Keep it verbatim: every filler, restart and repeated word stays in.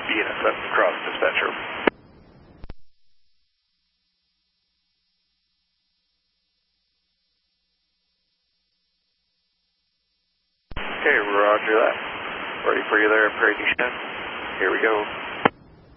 Unit seven, cross dispatcher. Okay, roger that. Ready for you there, Prairie du Chien. Here we go.